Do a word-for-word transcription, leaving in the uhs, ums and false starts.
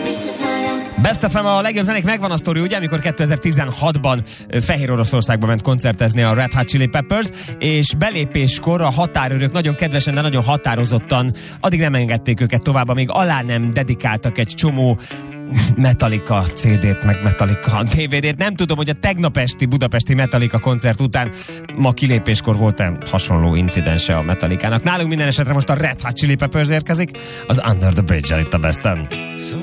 Best ef em, a legjobb zenék, megvan a sztori, ugye, amikor kétezer-tizenhatban Fehér Oroszországba ment koncertezni a Red Hot Chili Peppers, és belépéskor a határőrök nagyon kedvesen, de nagyon határozottan addig nem engedték őket tovább, amíg alá nem dedikáltak egy csomó Metallica cé dét, meg Metallica dé vé dét. Nem tudom, hogy a tegnap esti budapesti Metallica koncert után ma kilépéskor volt-e hasonló incidense a Metallicának. Nálunk minden esetre most a Red Hot Chili Peppers érkezik, az Under the Bridge-el itt a Besten.